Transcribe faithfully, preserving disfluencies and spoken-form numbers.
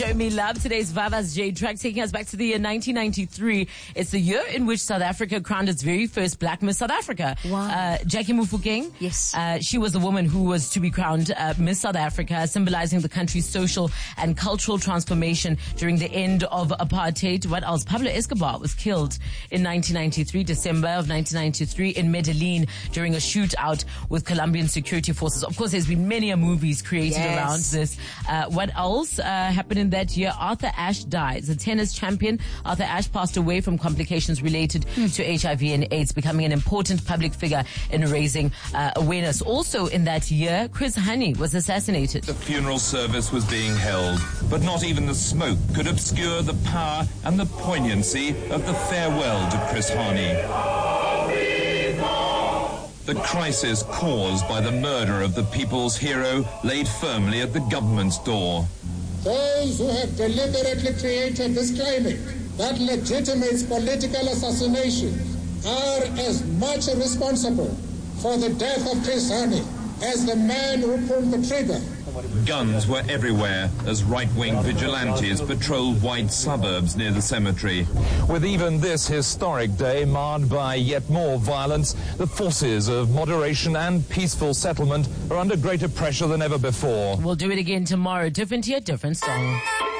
Show me love. Today's Vava's J track taking us back to the year nineteen ninety-three. It's the year in which South Africa crowned its very first black Miss South Africa. Wow. Uh, Jackie Mufokeng. Yes. Uh, she was the woman who was to be crowned uh, Miss South Africa, symbolizing the country's social and cultural transformation during the end of apartheid. What else? Pablo Escobar was killed in nineteen ninety-three, December of nineteen ninety-three in Medellin during a shootout with Colombian security forces. Of course, there's been many a movies created Yes. around this. Uh, what else uh, happened in that year? Arthur Ashe dies. A tennis champion, Arthur Ashe passed away from complications related mm. to H I V and AIDS, becoming an important public figure in raising uh, awareness. Also in that year, Chris Hani was assassinated. The funeral service was being held, but not even the smoke could obscure the power and the poignancy of the farewell to Chris Hani. The crisis caused by the murder of the people's hero laid firmly at the government's door. Those who have deliberately created this climate that legitimates political assassination are as much responsible for the death of Chris Hani as the man who pulled the trigger. Guns were everywhere as right-wing vigilantes patrolled wide suburbs near the cemetery. With even this historic day marred by yet more violence, the forces of moderation and peaceful settlement are under greater pressure than ever before. We'll do it again tomorrow. Different year, different song.